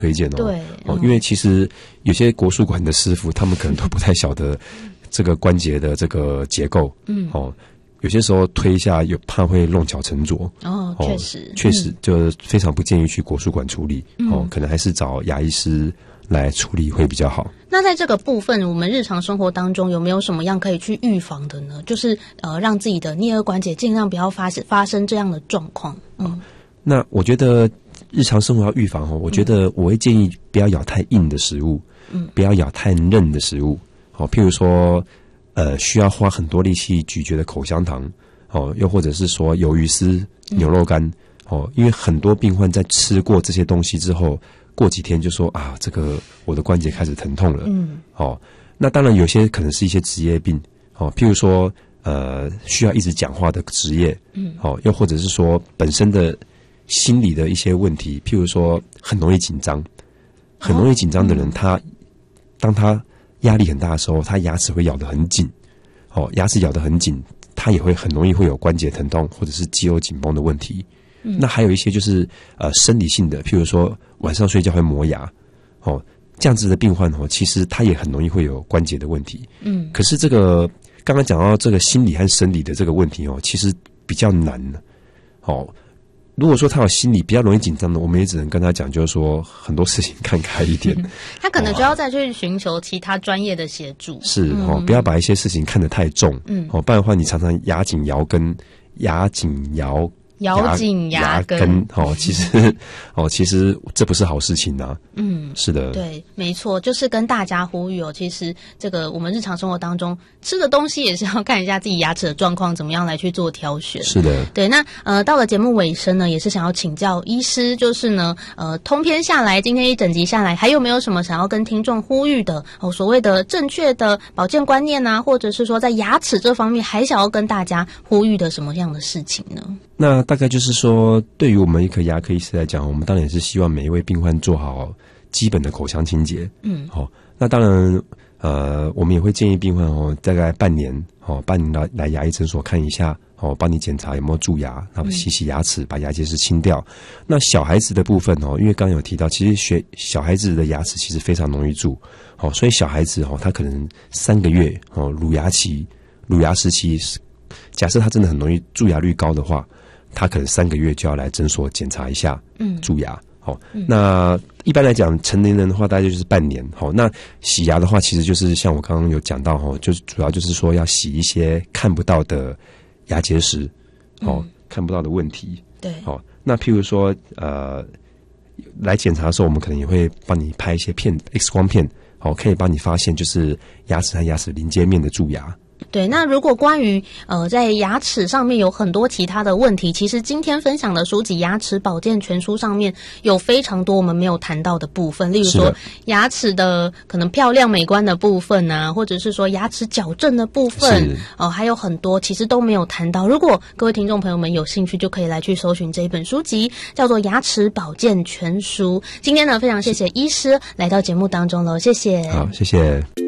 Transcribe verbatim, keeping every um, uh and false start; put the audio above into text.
推荐哦。 对， 哦，因为其实有些国术馆的师傅，他们可能都不太晓得这个关节的这个结构，嗯，哦，有些时候推一下又怕会弄巧成拙。 哦，确实， 确实，就非常不建议去国术馆处理。 嗯、 哦，可能还是找牙医师来处理会比较好。 那在这个部分，我们日常生活当中有没有什么样可以去预防的呢？就是呃，让自己的颞颌关节尽量不要发生发生这样的状况。嗯， 那我觉得日常生活要预防哦，我觉得我会建议不要咬太硬的食物，嗯，不要咬太嫩的食物。哦，譬如说，呃，需要花很多力气咀嚼的口香糖，哦，又或者是说鱿鱼丝、牛肉干，嗯、哦，因为很多病患在吃过这些东西之后，过几天就说啊，这个我的关节开始疼痛了，嗯，哦，那当然有些可能是一些职业病，哦，譬如说，呃，需要一直讲话的职业，嗯，哦，又或者是说本身的心理的一些问题，譬如说很容易紧张，很容易紧张的人，他当他压力很大的时候，他牙齿会咬得很紧，哦，牙齿咬得很紧，他也会很容易会有关节疼痛或者是肌肉紧绷的问题。嗯、那还有一些就是呃生理性的，譬如说晚上睡觉会磨牙，哦，这样子的病患哦，其实他也很容易会有关节的问题。嗯，可是这个刚刚讲到这个心理和生理的这个问题哦，其实比较难。哦，如果说他有心理比较容易紧张的，我们也只能跟他讲，就是说很多事情看开一点。 他可能就要再去寻求其他专业的协助。 是哦，嗯、不要把一些事情看得太重。嗯，哦，不然的话，你常常牙紧咬根，牙紧咬。 咬紧牙根， 牙根哦，其实哦，其实这不是好事情啊。嗯，是的， 对，没错，就是跟大家呼吁哦，其实这个我们日常生活当中吃的东西也是要看一下自己牙齿的状况，怎么样来去做挑选。 是的， 对。那呃，到了节目尾声呢，也是想要请教医师，就是呢，呃，通篇下来，今天一整集下来，还有没有什么想要跟听众呼吁的哦？所谓的正确的保健观念啊，或者是说在牙齿这方面，还想要跟大家呼吁的什么样的事情呢？ 那大概就是说，对于我们一颗牙科医师来讲，我们当然也是希望每一位病患做好基本的口腔清洁。嗯，好、哦，那当然，呃，我们也会建议病患哦，大概半年哦，半年来来牙医诊所看一下哦，帮你检查有没有蛀牙，然后洗洗牙齿，把牙结石清掉。那小孩子的部分哦，因为刚刚有提到，其实学小孩子的牙齿其实非常容易蛀，哦，所以小孩子哦，他可能三个月哦，乳牙期、乳牙时期，假设他真的很容易蛀牙率高的话。他可能三个月就要来诊所检查一下，嗯，蛀牙。好、哦嗯，那一般来讲，成年人的话大概就是半年。好、哦，那洗牙的话，其实就是像我刚刚有讲到，哈，就是主要就是说要洗一些看不到的牙结石，哦、嗯，看不到的问题。 对。 好、哦，那譬如说，呃，来检查的时候，我们可能也会帮你拍一些片 X 光片，好、哦，可以帮你发现就是牙齿和牙齿邻接面的蛀牙。 对，那如果关于呃在牙齿上面有很多其他的问题，其实今天分享的书籍《牙齿保健全书》上面有非常多我们没有谈到的部分，例如说牙齿的可能漂亮美观的部分啊，或者是说牙齿矫正的部分，哦、呃，还有很多其实都没有谈到。如果各位听众朋友们有兴趣，就可以来去搜寻这一本书籍，叫做《牙齿保健全书》。今天呢，非常谢谢医师来到节目当中了，谢谢。 好，谢谢。